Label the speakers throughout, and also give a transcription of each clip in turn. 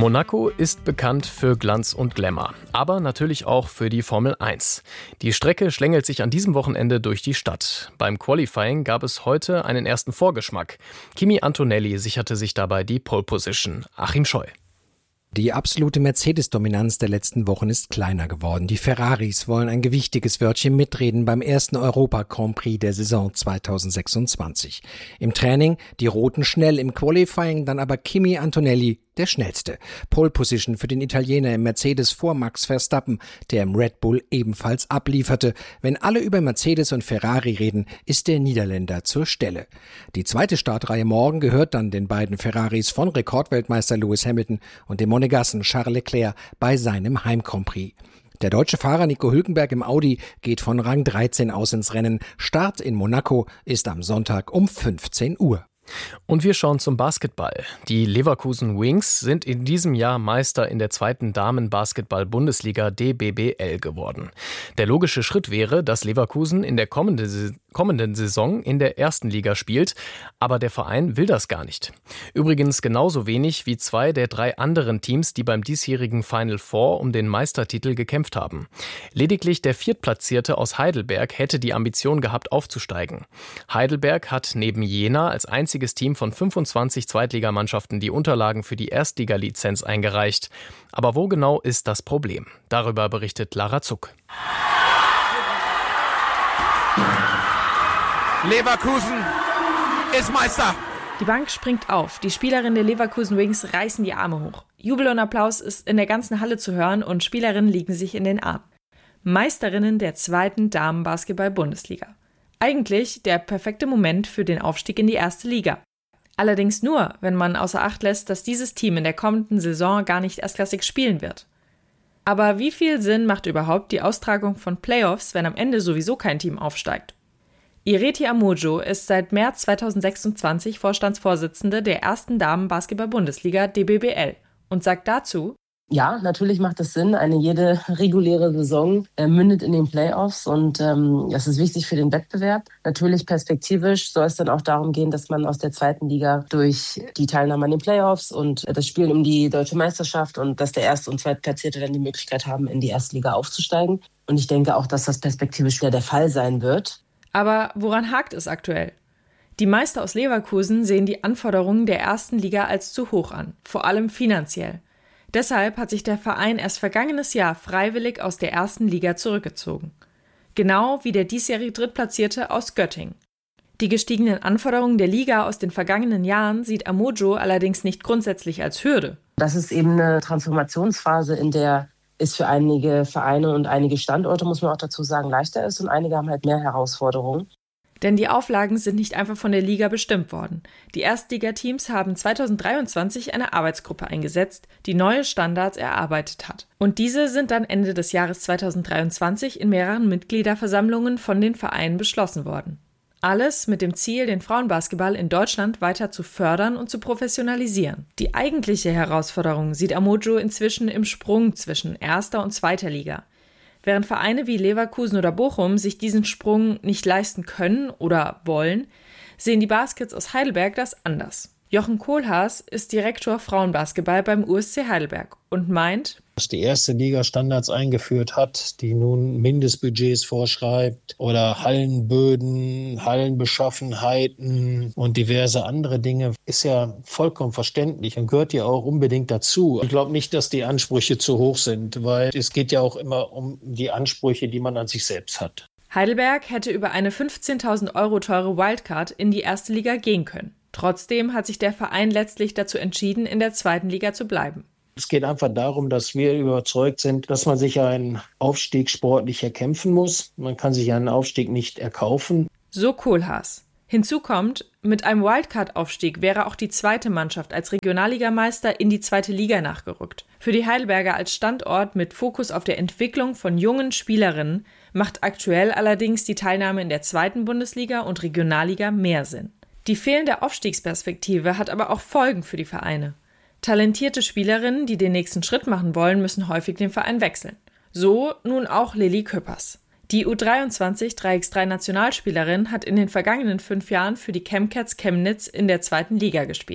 Speaker 1: Monaco ist bekannt für Glanz und Glamour, aber natürlich auch für die Formel 1. Die Strecke schlängelt sich an diesem Wochenende durch die Stadt. Beim Qualifying gab es heute einen ersten Vorgeschmack. Kimi Antonelli sicherte sich dabei die Pole Position. Achim Scheu.
Speaker 2: Die absolute Mercedes-Dominanz der letzten Wochen ist kleiner geworden. Die Ferraris wollen ein gewichtiges Wörtchen mitreden beim ersten Europa-Grand Prix der Saison 2026. Im Training die Roten schnell, im Qualifying dann aber Kimi Antonelli der Schnellste. Pole Position für den Italiener im Mercedes vor Max Verstappen, der im Red Bull ebenfalls ablieferte. Wenn alle über Mercedes und Ferrari reden, ist der Niederländer zur Stelle. Die zweite Startreihe morgen gehört dann den beiden Ferraris von Rekordweltmeister Lewis Hamilton und dem Monegassen Charles Leclerc bei seinem Heim-Grand Prix. Der deutsche Fahrer Nico Hülkenberg im Audi geht von Rang 13 aus ins Rennen. Start in Monaco ist am Sonntag um 15 Uhr.
Speaker 1: Und wir schauen zum Basketball. Die Leverkusen Wings sind in diesem Jahr Meister in der zweiten Damen-Basketball-Bundesliga DBBL geworden. Der logische Schritt wäre, dass Leverkusen in der kommenden Saison in der ersten Liga spielt, aber der Verein will das gar nicht. Übrigens genauso wenig wie 2 der 3 anderen Teams, die beim diesjährigen Final Four um den Meistertitel gekämpft haben. Lediglich der Viertplatzierte aus Heidelberg hätte die Ambition gehabt, aufzusteigen. Heidelberg hat neben Jena als einziges Team von 25 Zweitligamannschaften die Unterlagen für die Erstliga-Lizenz eingereicht. Aber wo genau ist das Problem? Darüber berichtet Lara Zuck.
Speaker 3: Leverkusen ist Meister.
Speaker 4: Die Bank springt auf. Die Spielerinnen der Leverkusen Wings reißen die Arme hoch. Jubel und Applaus ist in der ganzen Halle zu hören und Spielerinnen liegen sich in den Armen. Meisterinnen der zweiten Damen-Basketball-Bundesliga. Eigentlich der perfekte Moment für den Aufstieg in die erste Liga. Allerdings nur, wenn man außer Acht lässt, dass dieses Team in der kommenden Saison gar nicht erstklassig spielen wird. Aber wie viel Sinn macht überhaupt die Austragung von Playoffs, wenn am Ende sowieso kein Team aufsteigt? Ireti Amojo ist seit März 2026 Vorstandsvorsitzende der ersten Damen-Basketball-Bundesliga DBBL und sagt dazu:
Speaker 5: Ja, natürlich macht es Sinn. Jede reguläre Saison mündet in den Playoffs und das ist wichtig für den Wettbewerb. Natürlich perspektivisch soll es dann auch darum gehen, dass man aus der zweiten Liga durch die Teilnahme an den Playoffs und das Spielen um die deutsche Meisterschaft und dass der Erst- und Zweitplatzierte dann die Möglichkeit haben, in die erste Liga aufzusteigen. Und ich denke auch, dass das perspektivisch wieder der Fall sein wird.
Speaker 4: Aber woran hakt es aktuell? Die Meister aus Leverkusen sehen die Anforderungen der ersten Liga als zu hoch an, vor allem finanziell. Deshalb hat sich der Verein erst vergangenes Jahr freiwillig aus der ersten Liga zurückgezogen. Genau wie der diesjährige Drittplatzierte aus Göttingen. Die gestiegenen Anforderungen der Liga aus den vergangenen Jahren sieht Amojo allerdings nicht grundsätzlich als Hürde.
Speaker 5: Das ist eben eine Transformationsphase, in der es für einige Vereine und einige Standorte, muss man auch dazu sagen, leichter ist und einige haben halt mehr Herausforderungen.
Speaker 4: Denn die Auflagen sind nicht einfach von der Liga bestimmt worden. Die Erstligateams haben 2023 eine Arbeitsgruppe eingesetzt, die neue Standards erarbeitet hat. Und diese sind dann Ende des Jahres 2023 in mehreren Mitgliederversammlungen von den Vereinen beschlossen worden. Alles mit dem Ziel, den Frauenbasketball in Deutschland weiter zu fördern und zu professionalisieren. Die eigentliche Herausforderung sieht Amojo inzwischen im Sprung zwischen erster und zweiter Liga. Während Vereine wie Leverkusen oder Bochum sich diesen Sprung nicht leisten können oder wollen, sehen die Baskets aus Heidelberg das anders. Jochen Kohlhaas ist Direktor Frauenbasketball beim USC Heidelberg und meint,
Speaker 6: dass die erste Liga Standards eingeführt hat, die nun Mindestbudgets vorschreibt oder Hallenböden, Hallenbeschaffenheiten und diverse andere Dinge, ist ja vollkommen verständlich und gehört ja auch unbedingt dazu. Ich glaube nicht, dass die Ansprüche zu hoch sind, weil es geht ja auch immer um die Ansprüche, die man an sich selbst hat.
Speaker 4: Heidelberg hätte über eine 15.000 € teure Wildcard in die erste Liga gehen können. Trotzdem hat sich der Verein letztlich dazu entschieden, in der zweiten Liga zu bleiben.
Speaker 6: Es geht einfach darum, dass wir überzeugt sind, dass man sich einen Aufstieg sportlich erkämpfen muss. Man kann sich einen Aufstieg nicht erkaufen.
Speaker 4: So Kohlhaas. Hinzu kommt, mit einem Wildcard-Aufstieg wäre auch die zweite Mannschaft als Regionalligameister in die zweite Liga nachgerückt. Für die Heidelberger als Standort mit Fokus auf der Entwicklung von jungen Spielerinnen macht aktuell allerdings die Teilnahme in der zweiten Bundesliga und Regionalliga mehr Sinn. Die fehlende Aufstiegsperspektive hat aber auch Folgen für die Vereine. Talentierte Spielerinnen, die den nächsten Schritt machen wollen, müssen häufig den Verein wechseln. So nun auch Lilly Küppers. Die U23 3x3-Nationalspielerin hat in den vergangenen 5 Jahren für die Chemcats Chemnitz in der zweiten Liga gespielt.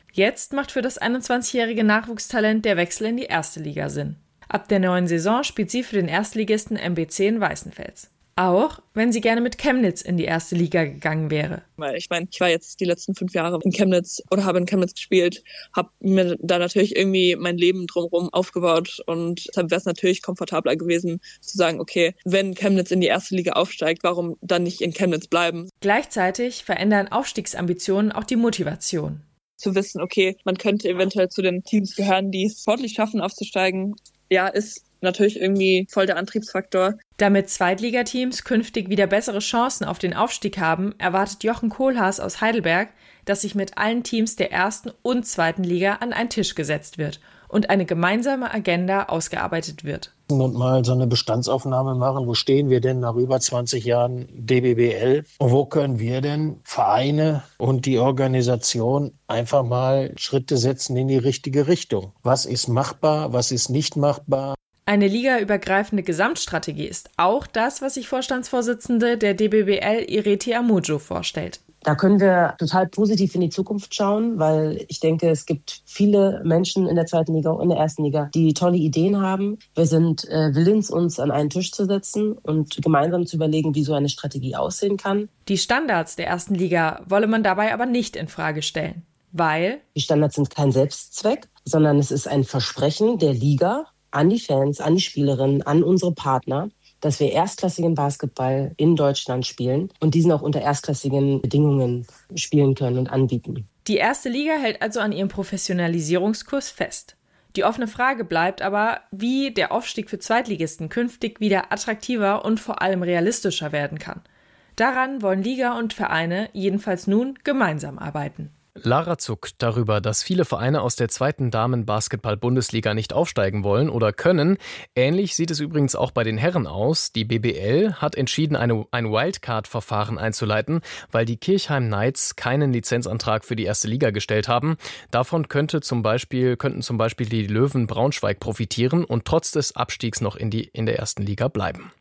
Speaker 4: Jetzt macht für das 21-jährige Nachwuchstalent der Wechsel in die erste Liga Sinn. Ab der neuen Saison spielt sie für den Erstligisten MBC in Weißenfels. Auch wenn sie gerne mit Chemnitz in die erste Liga gegangen wäre.
Speaker 7: Weil ich war jetzt die letzten 5 Jahre in Chemnitz oder habe in Chemnitz gespielt, habe mir da natürlich irgendwie mein Leben drumherum aufgebaut und deshalb wäre es natürlich komfortabler gewesen zu sagen, okay, wenn Chemnitz in die erste Liga aufsteigt, warum dann nicht in Chemnitz bleiben?
Speaker 4: Gleichzeitig verändern Aufstiegsambitionen auch die Motivation.
Speaker 7: Zu wissen, okay, man könnte eventuell zu den Teams gehören, die es sportlich schaffen, aufzusteigen, ja, ist natürlich irgendwie voll der Antriebsfaktor.
Speaker 4: Damit Zweitligateams künftig wieder bessere Chancen auf den Aufstieg haben, erwartet Jochen Kohlhaas aus Heidelberg, dass sich mit allen Teams der ersten und zweiten Liga an einen Tisch gesetzt wird und eine gemeinsame Agenda ausgearbeitet wird.
Speaker 6: Und mal so eine Bestandsaufnahme machen, wo stehen wir denn nach über 20 Jahren DBBL und wo können wir denn Vereine und die Organisation einfach mal Schritte setzen in die richtige Richtung. Was ist machbar, was ist nicht machbar?
Speaker 4: Eine ligaübergreifende Gesamtstrategie ist auch das, was sich Vorstandsvorsitzende der DBBL Ireti Amujo vorstellt.
Speaker 5: Da können wir total positiv in die Zukunft schauen, weil ich denke, es gibt viele Menschen in der zweiten Liga und in der ersten Liga, die tolle Ideen haben. Wir sind willens, uns an einen Tisch zu setzen und gemeinsam zu überlegen, wie so eine Strategie aussehen kann.
Speaker 4: Die Standards der ersten Liga wolle man dabei aber nicht in Frage stellen, weil
Speaker 5: die Standards sind kein Selbstzweck, sondern es ist ein Versprechen der Liga an die Fans, an die Spielerinnen, an unsere Partner, dass wir erstklassigen Basketball in Deutschland spielen und diesen auch unter erstklassigen Bedingungen spielen können und anbieten.
Speaker 4: Die erste Liga hält also an ihrem Professionalisierungskurs fest. Die offene Frage bleibt aber, wie der Aufstieg für Zweitligisten künftig wieder attraktiver und vor allem realistischer werden kann. Daran wollen Liga und Vereine jedenfalls nun gemeinsam arbeiten.
Speaker 1: Lara zuckt darüber, dass viele Vereine aus der zweiten Damen-Basketball-Bundesliga nicht aufsteigen wollen oder können. Ähnlich sieht es übrigens auch bei den Herren aus. Die BBL hat entschieden, ein Wildcard-Verfahren einzuleiten, weil die Kirchheim Knights keinen Lizenzantrag für die erste Liga gestellt haben. Davon könnten zum Beispiel die Löwen Braunschweig profitieren und trotz des Abstiegs noch in der ersten Liga bleiben.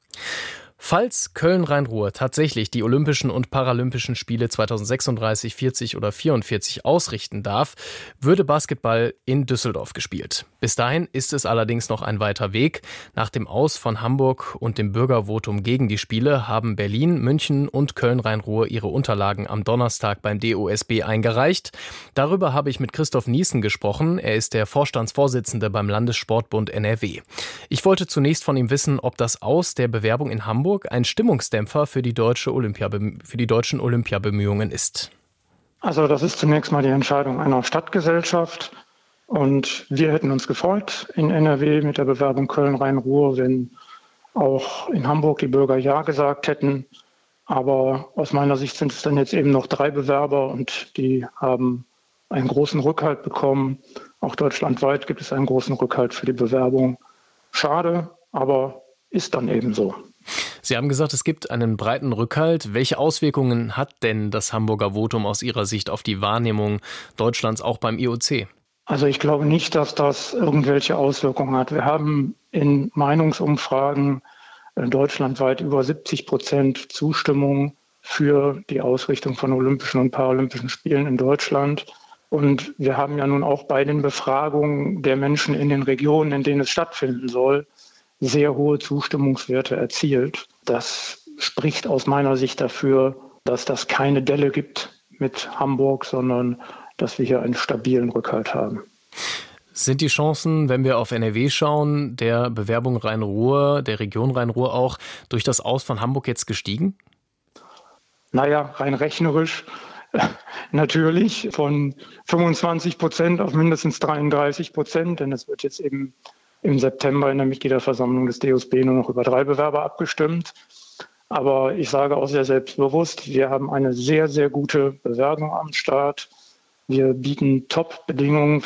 Speaker 1: Falls Köln-Rhein-Ruhr tatsächlich die Olympischen und Paralympischen Spiele 2036, 40 oder 44 ausrichten darf, würde Basketball in Düsseldorf gespielt. Bis dahin ist es allerdings noch ein weiter Weg. Nach dem Aus von Hamburg und dem Bürgervotum gegen die Spiele haben Berlin, München und Köln-Rhein-Ruhr ihre Unterlagen am Donnerstag beim DOSB eingereicht. Darüber habe ich mit Christoph Niesen gesprochen. Er ist der Vorstandsvorsitzende beim Landessportbund NRW. Ich wollte zunächst von ihm wissen, ob das Aus der Bewerbung in Hamburg ein Stimmungsdämpfer für die deutschen Olympiabemühungen ist.
Speaker 8: Also das ist zunächst mal die Entscheidung einer Stadtgesellschaft und wir hätten uns gefreut in NRW mit der Bewerbung Köln-Rhein-Ruhr, wenn auch in Hamburg die Bürger Ja gesagt hätten. Aber aus meiner Sicht sind es dann jetzt eben noch 3 Bewerber und die haben einen großen Rückhalt bekommen. Auch deutschlandweit gibt es einen großen Rückhalt für die Bewerbung. Schade, aber ist dann eben so.
Speaker 1: Sie haben gesagt, es gibt einen breiten Rückhalt. Welche Auswirkungen hat denn das Hamburger Votum aus Ihrer Sicht auf die Wahrnehmung Deutschlands auch beim IOC?
Speaker 8: Also ich glaube nicht, dass das irgendwelche Auswirkungen hat. Wir haben in Meinungsumfragen deutschlandweit über 70% Zustimmung für die Ausrichtung von Olympischen und Paralympischen Spielen in Deutschland. Und wir haben ja nun auch bei den Befragungen der Menschen in den Regionen, in denen es stattfinden soll, sehr hohe Zustimmungswerte erzielt. Das spricht aus meiner Sicht dafür, dass das keine Delle gibt mit Hamburg, sondern dass wir hier einen stabilen Rückhalt haben.
Speaker 1: Sind die Chancen, wenn wir auf NRW schauen, der Bewerbung Rhein-Ruhr, der Region Rhein-Ruhr auch, durch das Aus von Hamburg jetzt gestiegen?
Speaker 8: Naja, rein rechnerisch natürlich von 25% auf mindestens 33%, denn es wird jetzt eben im September in der Mitgliederversammlung des DOSB nur noch über 3 Bewerber abgestimmt. Aber ich sage auch sehr selbstbewusst, wir haben eine sehr, sehr gute Bewerbung am Start. Wir bieten Top-Bedingungen